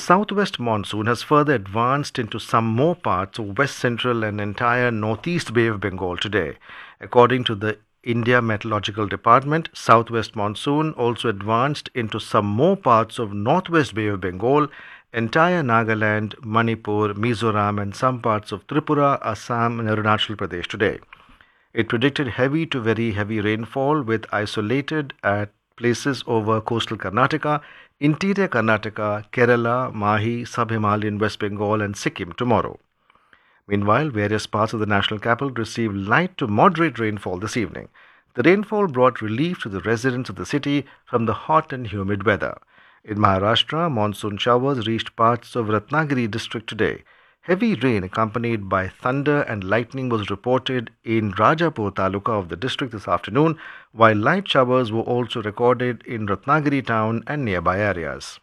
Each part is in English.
southwest monsoon has further advanced into some more parts of west central and entire northeast Bay of Bengal today. According to the India Meteorological Department, southwest monsoon also advanced into some more parts of northwest Bay of Bengal, entire Nagaland, Manipur, Mizoram and some parts of Tripura, Assam and Arunachal Pradesh today. It predicted heavy to very heavy rainfall with isolated at places over coastal Karnataka, interior Karnataka, Kerala, Mahi, sub-Himalayan West Bengal and Sikkim tomorrow. Meanwhile, various parts of the national capital received light to moderate rainfall this evening. The rainfall brought relief to the residents of the city from the hot and humid weather. In Maharashtra, monsoon showers reached parts of Ratnagiri district today. Heavy rain accompanied by thunder and lightning was reported in Rajapur taluka of the district this afternoon, while light showers were also recorded in Ratnagiri town and nearby areas.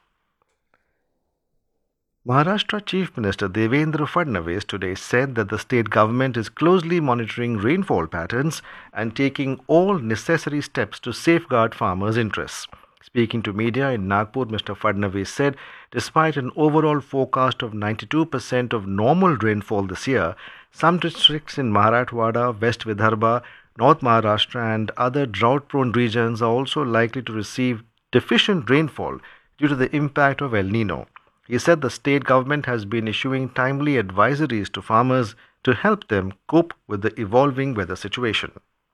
Maharashtra Chief Minister Devendra Fadnavis today said that the state government is closely monitoring rainfall patterns and taking all necessary steps to safeguard farmers' interests. Speaking to media in Nagpur, Mr. Fadnavis said, despite an overall forecast of 92% of normal rainfall this year, some districts in Marathwada, West Vidarbha, North Maharashtra and other drought-prone regions are also likely to receive deficient rainfall due to the impact of El Nino. He said the state government has been issuing timely advisories to farmers to help them cope with the evolving weather situation.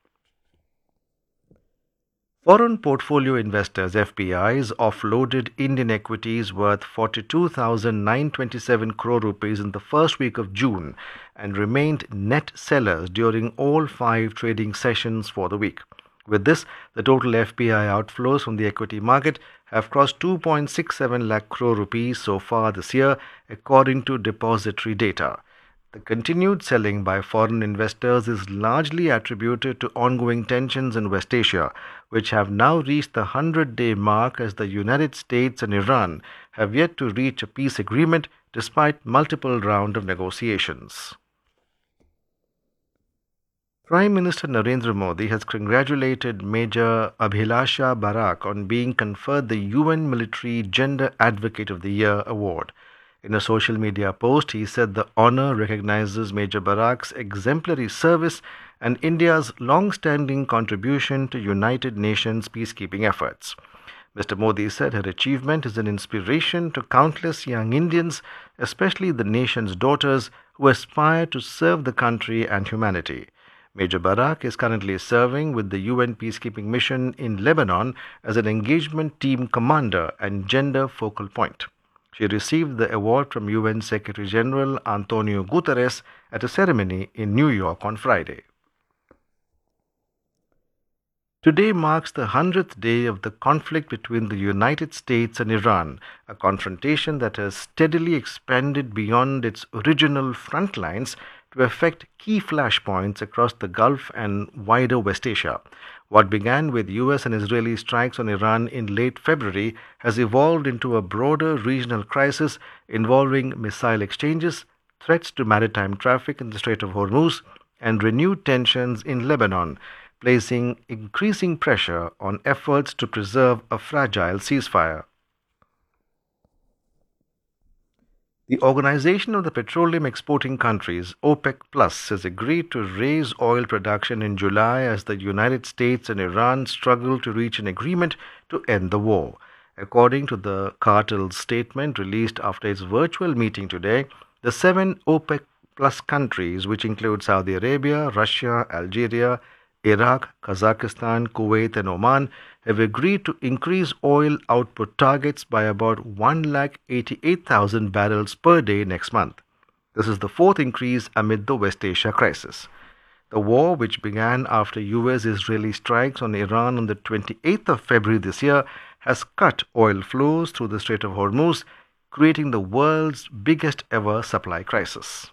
Foreign portfolio investors FPIs offloaded Indian equities worth 42,927 crore rupees in the first week of June and remained net sellers during all 5 trading sessions for the week. With this, the total FPI outflows from the equity market have crossed 2.67 lakh crore rupees so far this year, according to depository data. The continued selling by foreign investors is largely attributed to ongoing tensions in West Asia, which have now reached the 100-day mark as the United States and Iran have yet to reach a peace agreement despite multiple rounds of negotiations. Prime Minister Narendra Modi has congratulated Major Abhilasha Barak on being conferred the UN Military Gender Advocate of the Year award. In a social media post, he said the honor recognizes Major Barak's exemplary service and India's long-standing contribution to United Nations peacekeeping efforts. Mr. Modi said her achievement is an inspiration to countless young Indians, especially the nation's daughters, who aspire to serve the country and humanity. Major Barak is currently serving with the UN peacekeeping mission in Lebanon as an engagement team commander and gender focal point. She received the award from UN Secretary General Antonio Guterres at a ceremony in New York on Friday. Today marks the 100th day of the conflict between the United States and Iran, a confrontation that has steadily expanded beyond its original front lines to affect key flashpoints across the Gulf and wider West Asia. What began with US and Israeli strikes on Iran in late February has evolved into a broader regional crisis involving missile exchanges, threats to maritime traffic in the Strait of Hormuz, and renewed tensions in Lebanon, placing increasing pressure on efforts to preserve a fragile ceasefire. The Organization of the Petroleum Exporting Countries, OPEC Plus, has agreed to raise oil production in July as the United States and Iran struggle to reach an agreement to end the war. According to the cartel's statement released after its virtual meeting today, the 7 OPEC Plus countries, which include Saudi Arabia, Russia, Algeria, Iraq, Kazakhstan, Kuwait and Oman, have agreed to increase oil output targets by about 188,000 barrels per day next month. This is the 4th increase amid the West Asia crisis. The war, which began after US-Israeli strikes on Iran on the 28th of February this year, has cut oil flows through the Strait of Hormuz, creating the world's biggest ever supply crisis.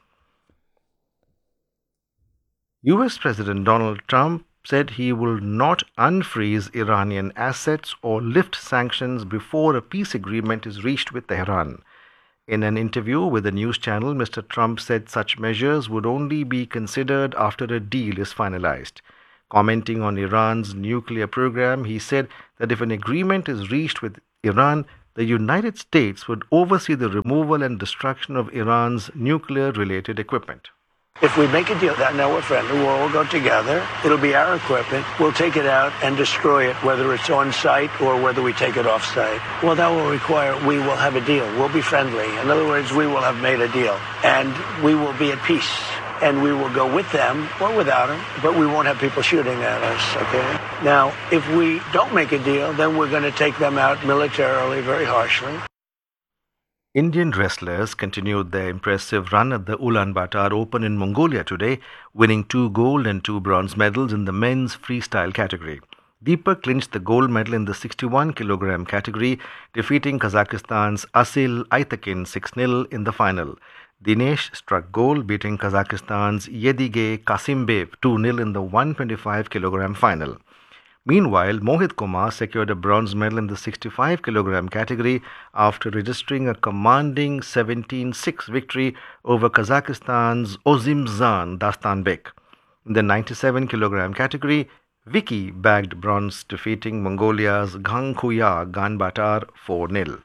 US President Donald Trump said he will not unfreeze Iranian assets or lift sanctions before a peace agreement is reached with Tehran. In an interview with a news channel, Mr. Trump said such measures would only be considered after a deal is finalized. Commenting on Iran's nuclear program, he said that if an agreement is reached with Iran, the United States would oversee the removal and destruction of Iran's nuclear-related equipment. If we make a deal, now we're friendly, we'll all go together. It'll be our equipment. We'll take it out and destroy it, whether it's on site or whether we take it off site. Well, that will require we will have a deal. We'll be friendly. In other words, we will have made a deal. And we will be at peace. And we will go with them or without them, but we won't have people shooting at us, okay? Now, if we don't make a deal, then we're going to take them out militarily very harshly. Indian wrestlers continued their impressive run at the Ulaanbaatar Open in Mongolia today, winning 2 gold and 2 bronze medals in the men's freestyle category. Deepak clinched the gold medal in the 61 kg category, defeating Kazakhstan's Asil Aytakin 6-0 in the final. Dinesh struck gold, beating Kazakhstan's Yedige Kasimbev 2-0 in the 125 kg final. Meanwhile, Mohit Kumar secured a bronze medal in the 65 kg category after registering a commanding 17-6 victory over Kazakhstan's Ozimzhan Dastanbek. In the 97 kg category, Vicky bagged bronze, defeating Mongolia's Gangkhuya Ganbatar 4-0.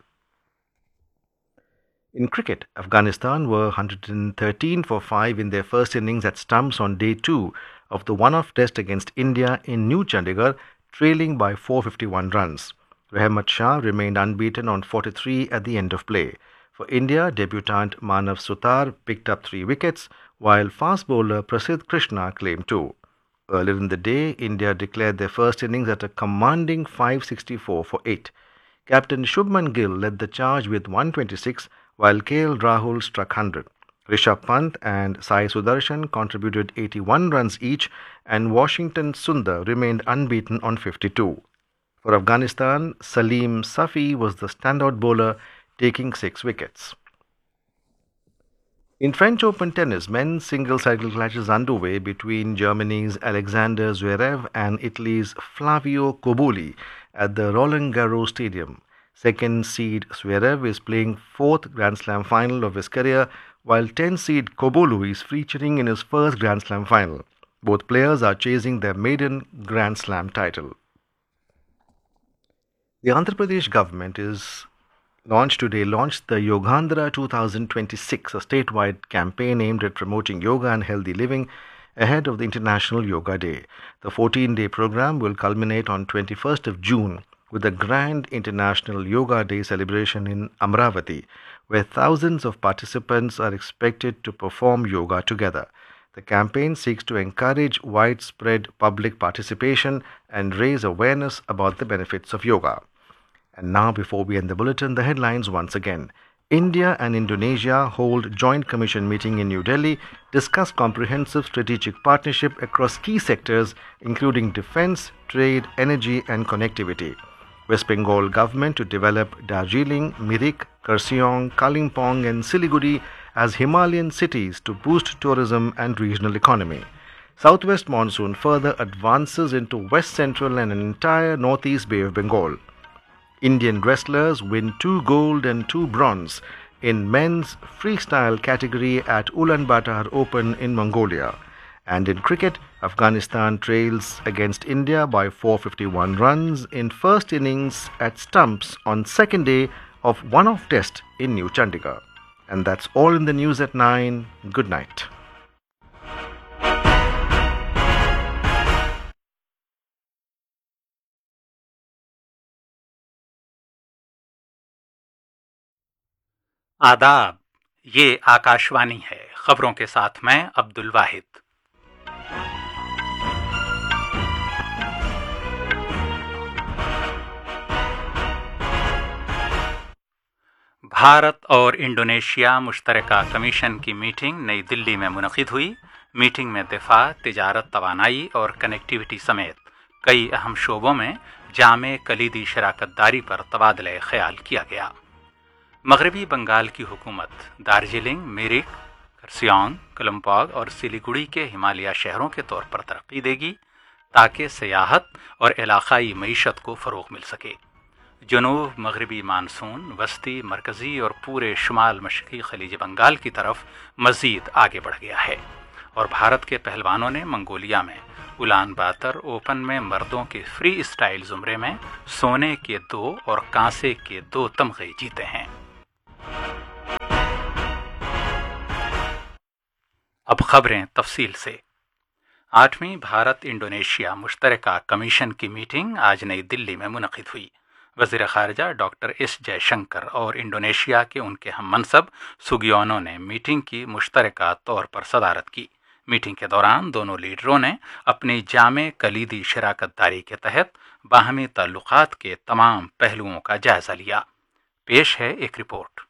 In cricket, Afghanistan were 113 for 5 in their first innings at stumps on day 2 of the one-off test against India in New Chandigarh, trailing by 451 runs. Rahmat Shah remained unbeaten on 43 at the end of play. For India, debutant Manav Sutar picked up 3 wickets, while fast bowler Prasidh Krishna claimed 2. Earlier in the day, India declared their first innings at a commanding 564 for 8. Captain Shubman Gill led the charge with 126, while KL Rahul struck 100. Rishabh Pant and Sai Sudarshan contributed 81 runs each, and Washington Sundar remained unbeaten on 52. For Afghanistan, Salim Safi was the standout bowler, taking 6 wickets. In French Open tennis, men's single-cycle clashes underway between Germany's Alexander Zverev and Italy's Flavio Cobolli at the Roland Garros Stadium. Second seed Zverev is playing 4th Grand Slam final of his career, while 10th seed Cobolli is featuring in his first Grand Slam final. Both players are chasing their maiden Grand Slam title. The Andhra Pradesh government launched the Yogandhra 2026, a statewide campaign aimed at promoting yoga and healthy living ahead of the International Yoga Day. The 14-day program will culminate on 21st of June with a grand International Yoga Day celebration in Amravati, where thousands of participants are expected to perform yoga together. The campaign seeks to encourage widespread public participation and raise awareness about the benefits of yoga. And now, before we end the bulletin, the headlines once again. India and Indonesia hold joint commission meeting in New Delhi, discuss comprehensive strategic partnership across key sectors including defense, trade, energy and connectivity. West Bengal government to develop Darjeeling, Mirik, Kurseong, Kalimpong and Siliguri as Himalayan cities to boost tourism and regional economy. Southwest monsoon further advances into West Central and an entire Northeast Bay of Bengal. Indian wrestlers win 2 gold and 2 bronze in men's freestyle category at Ulaanbaatar Open in Mongolia. And in cricket, Afghanistan trails against India by 451 runs in first innings at stumps on second day of one-off test in New Chandigarh. And that's all in the news at 9. Good night. आदाब, ये आकाशवाणी है। खबरों के साथ मैं अब्दुल वाहिद। भारत और Indonesia मुश्तरका commission की meeting नई दिल्ली में मुनक़िद हुई। मीटिंग में दिफा, तिजारत, तवानाई और कनेक्टिविटी समेत कई अहम शोबों में जामे कलीदी शराकतदारी पर तबादला ख्याल किया गया। मगरबी बंगाल की हुकूमत दार्जिलिंग, मिरिक, कर्सियोंग, कलमपॉग और सिलीगुड़ी के हिमालय शहरों के तौर पर तरक्की देगी ताकि सियाहत और इलाकाई मईशत को फ़रोग़ मिल सके। जनूब मगरबी मानसून वस्ती, मरकज़ी और पूरे शुमाल मशरक़ी खलीज बंगाल की तरफ मज़ीद आगे बढ़ गया है और भारत के पहलवानों ने मंगोलिया में उलान बातर ओपन में मर्दों के फ्री स्टाइल जुमरे में सोने के 2 और कांसे के 2 तमगे जीते हैं। अब खबरें तफसील से। 8वीं भारत इंडोनेशिया मुश्तरका कमीशन की मीटिंग आज नई दिल्ली में मुनक़िद हुई। वज़ीर ख़ारिजा डॉक्टर एस जयशंकर और इंडोनेशिया के उनके हम मनसब सुगियोनो ने मीटिंग की मुश्तरका तौर पर सदारत की। मीटिंग के दौरान दोनों लीडरों ने अपनी जामे कलीदी शराकतदारी के तहत बाहमी ताल्लुकात के तमाम पहलुओं का जायजा लिया। पेश है एक रिपोर्ट।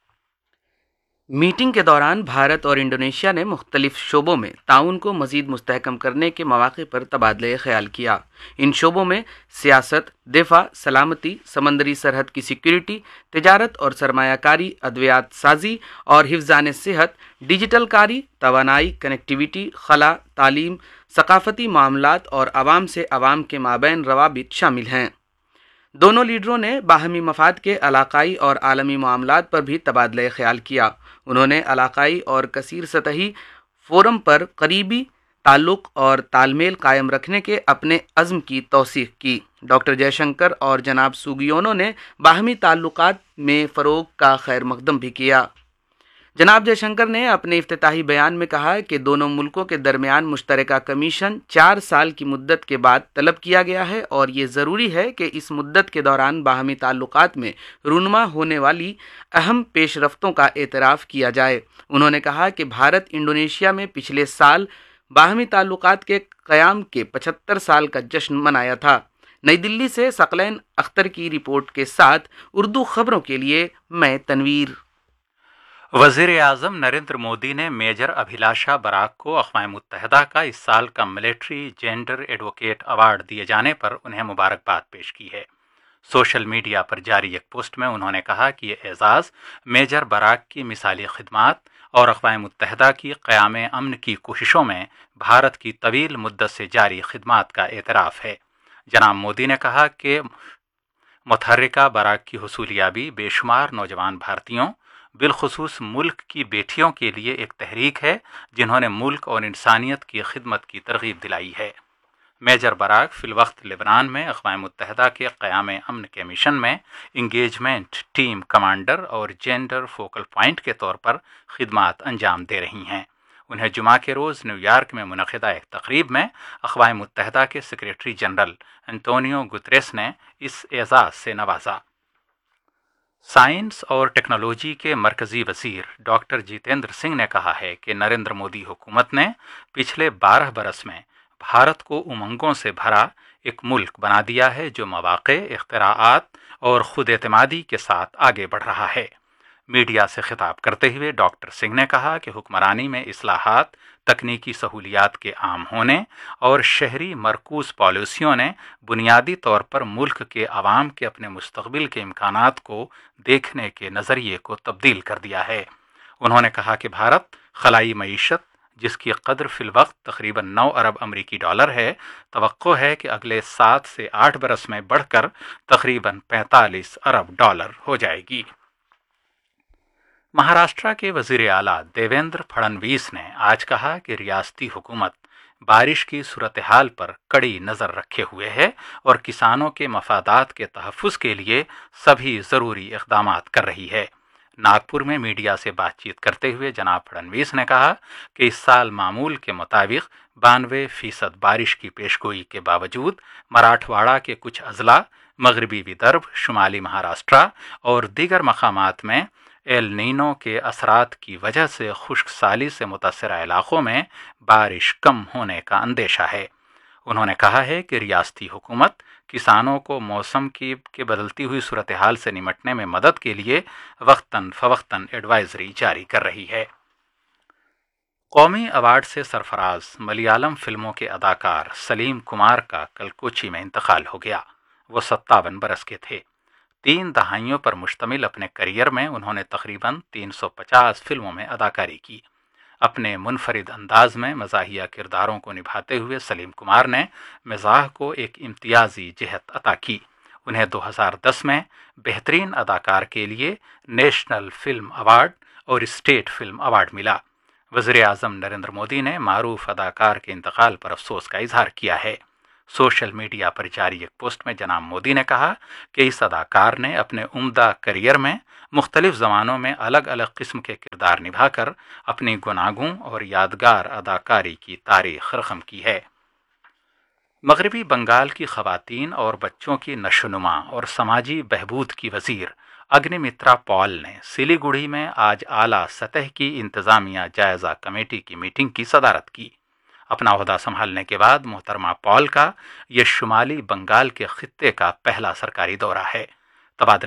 मीटिंग के दौरान भारत और इंडोनेशिया ने मुख्तलिफ शोबों में ताउन को मज़ीद मुस्तहकम करने के मौक़े पर तबादले ख्याल किया। इन शोबों में सियासत, दिफा, सलामती, समंदरी सरहद की सिक्योरिटी, तिजारत और सरमायाकारी, अद्वियात साजी और हिफ्ज़ान सेहत, डिजिटल कारी, तवानाई, कनेक्टिविटी, खला, तालीम, सकाफ़ती मामलात और आवाम से आवाम के माबैन रवाबित शामिल हैं। दोनों लीडरों ने बाहमी मफाद के इलाकाई और आलमी मामलात पर भी तबादला ख्याल किया। उन्होंने इलाकाई और कसीर सतही फोरम पर करीबी ताल्लुक़ और तालमेल कायम रखने के अपने अज़्म की तौसीक़ की। डॉक्टर जयशंकर और जनाब सुगियोनो ने बाहमी ताल्लुकात में फ़रोग़ का खैर मक़दम भी किया। जनाब जयशंकर ने अपने इफ्तिताही बयान में कहा कि दोनों मुल्कों के दरमियान मुश्तरका कमीशन 4 साल की मुद्दत के बाद तलब किया गया है और ये ज़रूरी है कि इस मुद्दत के दौरान बाहमी ताल्लुकात में रूनुमा होने वाली अहम पेशरफ्तों का एतराफ़ किया जाए। उन्होंने कहा कि भारत इंडोनेशिया में पिछले साल बाहमी ताल्लुकात के क़याम के 75 साल का जश्न मनाया था। नई दिल्ली से सकलैन अख्तर की रिपोर्ट के साथ उर्दू खबरों के लिए मैं तनवीर। वज़ीर-ए-आज़म नरेंद्र मोदी ने मेजर अभिलाषा बराक को अक़वाम मुत्तहिदा का इस साल का मिलिट्री जेंडर एडवोकेट अवार्ड दिए जाने पर उन्हें मुबारकबाद पेश की है। सोशल मीडिया पर जारी एक पोस्ट में उन्होंने कहा कि ये एजाज़ मेजर बराक की मिसाली खिदमात और अक़वाम मुत्तहिदा की क़याम अमन की कोशिशों में भारत की तवील मुद्दत से जारी खिदमात का एतराफ़ है। जनाब मोदी ने कहा कि मुतहर्रिका बराक की हुसूलियाबी बेशुमार नौजवान भारतीयों, बिलखुसूस मुल्क की बेटियों के लिए एक तहरीक है जिन्होंने मुल्क और इंसानियत की खिदमत की तरगीब दिलाई है। मेजर बराक फिलवक्त लेबनान में अक़वाम मुत्तहिदा के क़याम अमन के मिशन में इंगेजमेंट टीम कमांडर और जेंडर फोकल पॉइंट के तौर पर खिदमात अंजाम दे रही हैं। उन्हें जुमा के रोज़ न्यूयॉर्क में मुनक़िदा एक तकरीब में अक़वाम मुत्तहिदा के सेक्रेटरी जनरल एंटोनियो गुतरेस ने इस एजाज़ से नवाजा। साइंस और टेक्नोलॉजी के मरकज़ी वज़ीर डॉक्टर जितेंद्र सिंह ने कहा है कि नरेंद्र मोदी हुकूमत ने पिछले 12 बरस में भारत को उमंगों से भरा एक मुल्क बना दिया है जो मवाक़े, इख्तिराआत और खुद एतमादी के साथ आगे बढ़ रहा है। मीडिया से खिताब करते हुए डॉक्टर सिंह ने कहा कि हुक्मरानी में इस्लाहात, तकनीकी सहूलियात के आम होने और शहरी मरकूज़ पॉलिसियों ने बुनियादी तौर पर मुल्क के अवाम के अपने मुस्तक़बिल के इम्कानात को देखने के नज़रिए को तब्दील कर दिया है। उन्होंने कहा कि भारत खलाई मईशत, जिसकी कदर फ़िलवक्त तकरीबन 9 अरब अमरीकी डॉलर है, तवक्को है कि अगले 7 से 8 बरस में बढ़कर तकरीबन 45 अरब डॉलर हो जाएगी। महाराष्ट्र के वज़ीर आला देवेंद्र फडणवीस ने आज कहा कि रियासती हुकूमत बारिश की सूरत हाल पर कड़ी नज़र रखे हुए है और किसानों के मफादात के तहफ़्फ़ुज़ के लिए सभी ज़रूरी इक़दामात कर रही है। नागपुर में मीडिया से बातचीत करते हुए जनाब फडणवीस ने कहा कि इस साल मामूल के मुताबिक 92% बारिश की पेशगोई के बावजूद मराठवाड़ा के कुछ अज़ला, मगरबी विदर्भ, शुमाली महाराष्ट्र और दीगर मकामात में एल नीनो के असरात की वजह से खुश्क साली से मुतासरा इलाक़ों में बारिश कम होने का अंदेशा है। उन्होंने कहा है कि रियासती हुकूमत किसानों को मौसम की बदलती हुई सूरत हाल से निमटने में मदद के लिए वक्तन फ़वक्तन एडवाइजरी जारी कर रही है। कौमी अवार्ड से सरफराज मलयालम फिल्मों के अदाकार सलीम कुमार का कल कोची में इंतकाल हो गया। वो 57 बरस के थे। 3 दहाइयों पर मुश्तमिल अपने करियर में उन्होंने तकरीबन 350 फिल्मों में अदाकारी की। अपने मुनफरिद अंदाज में मज़ाहिया किरदारों को निभाते हुए सलीम कुमार ने मिज़ाह को एक इम्तियाज़ी जहत अता की। उन्हें 2010 में बेहतरीन अदाकार के लिए नेशनल फिल्म अवार्ड और स्टेट फिल्म अवार्ड मिला। वज़ीर आज़म नरेंद्र मोदी ने मारूफ अदाकार के इंतकाल पर अफसोस का इजहार किया है। सोशल मीडिया पर जारी एक पोस्ट में जनाब मोदी ने कहा कि इस अदाकार ने अपने उम्दा करियर में मुख्तलिफ ज़मानों में अलग अलग किस्म के किरदार निभाकर अपनी गुनागों और यादगार अदाकारी की तारीख रकम की है। मगरबी बंगाल की ख़वातीन और बच्चों की नशोनुमा और समाजी बहबूद की वज़ीर अग्निमित्रा पॉल ने सिलीगुड़ी में आज आला सतह की इंतज़ामिया जायज़ा कमेटी की मीटिंग की सदारत की। अपना ओहदा संभालने के बाद मोहतरमा पॉल का यह शुमाली बंगाल के खित्ते का पहला सरकारी दौरा है। तबादला